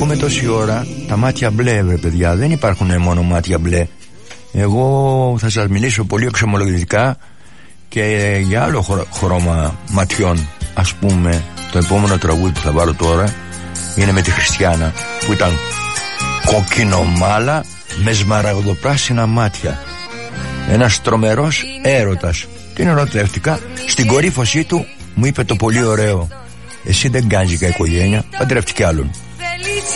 ακούμε τόση ώρα τα μάτια μπλε, βρε παιδιά. Δεν υπάρχουν μόνο μάτια μπλε. Εγώ θα σας μιλήσω πολύ εξομολογητικά και για άλλο χρώμα ματιών. Ας πούμε, το επόμενο τραγούδι που θα βάλω τώρα είναι με τη Χριστιάνα, που ήταν κοκκινομάλα με σμαραγδοπράσινα μάτια. Ένας τρομερός έρωτας. Την ερωτεύτηκα. Στην κορύφωσή του μου είπε το πολύ ωραίο: εσύ δεν κάνεις για οικογένεια, παντρεύτηκε άλλον.